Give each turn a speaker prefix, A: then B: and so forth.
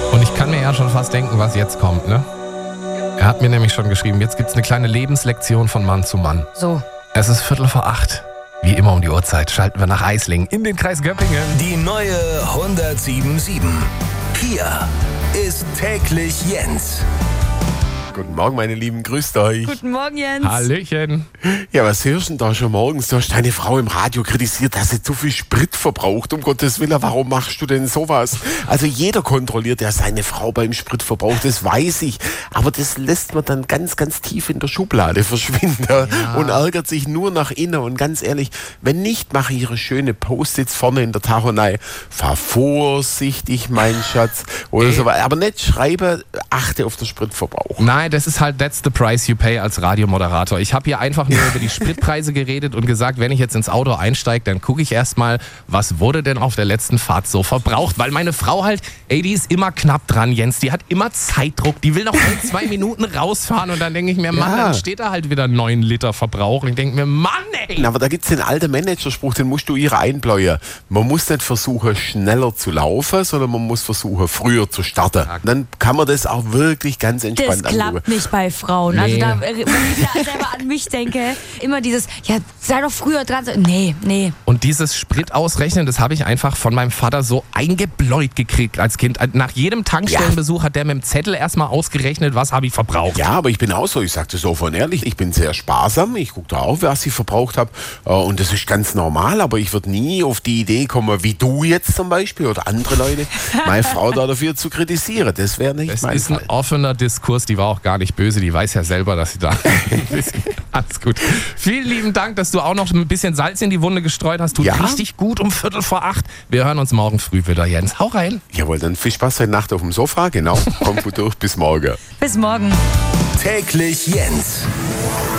A: Und ich kann mir ja schon fast denken, was jetzt kommt, ne? Er hat mir nämlich schon geschrieben, jetzt gibt's eine kleine Lebenslektion von Mann zu Mann.
B: So.
A: Es ist 7:45. Wie immer um die Uhrzeit schalten wir nach Eislingen in den Kreis Göppingen.
C: Die neue 107.7. Hier ist täglich Jens.
D: Guten Morgen, meine Lieben, grüßt euch.
B: Guten Morgen, Jens.
A: Hallöchen.
D: Ja, was hörst du denn da schon morgens? Du hast deine Frau im Radio kritisiert, dass sie zu viel Sprit verbraucht. Um Gottes Willen, warum machst du denn sowas? Also jeder kontrolliert ja seine Frau beim Spritverbrauch, das weiß ich. Aber das lässt man dann ganz, ganz tief in der Schublade verschwinden und ärgert sich nur nach innen. Und ganz ehrlich, wenn nicht, mache ich ihre schöne Post-its vorne in der Tachonei. Fahr vorsichtig, mein Schatz. Oder so weiter. Aber nicht schreibe, achte auf den Spritverbrauch.
A: Nein, das ist halt, that's the price you pay als Radiomoderator. Ich habe hier einfach nur über die Spritpreise geredet und gesagt, wenn ich jetzt ins Auto einsteige, dann gucke ich erstmal, was wurde denn auf der letzten Fahrt so verbraucht. Weil meine Frau halt, die ist immer knapp dran, Jens. Die hat immer Zeitdruck. Die will noch 2 Minuten rausfahren und dann denke ich mir, Mann, dann steht da halt wieder 9 Liter Verbrauch. Und ich denke mir, Mann, ey.
D: Aber da gibt es den alten Managerspruch, den musst du ihr einbläuen. Man muss nicht versuchen, schneller zu laufen, sondern man muss versuchen, früher zu starten. Dann kann man das auch wirklich ganz entspannt
B: Das klappt nicht bei Frauen.
A: Nee.
B: Also da, wenn ich da selber an mich denke, immer dieses, ja, sei doch früher dran. Nee.
A: Und dieses Sprit ausrechnen, das habe ich einfach von meinem Vater so eingebläut gekriegt als Kind. Nach jedem Tankstellenbesuch hat der mit dem Zettel erstmal ausgerechnet, was habe ich verbraucht.
D: Ja, aber ich bin auch so, ich sage das offen und ehrlich, ich bin sehr sparsam, ich gucke da auch, was ich verbraucht habe und das ist ganz normal, aber ich würde nie auf die Idee kommen, wie du jetzt zum Beispiel oder andere Leute, meine Frau da dafür zu kritisieren. Das wäre nicht
A: Das
D: mein
A: ist ein
D: Fall.
A: offener Diskurs, die war auch gar nicht böse, die weiß ja selber, dass sie da ein bisschen... Alles gut. Vielen lieben Dank, dass du auch noch ein bisschen Salz in die Wunde gestreut hast. Tut richtig gut um 7:45. Wir hören uns morgen früh wieder, Jens. Hau rein.
D: Jawohl, dann viel Spaß heute Nacht auf dem Sofa, genau. Kommt gut durch, bis morgen.
B: Bis morgen.
C: Täglich Jens.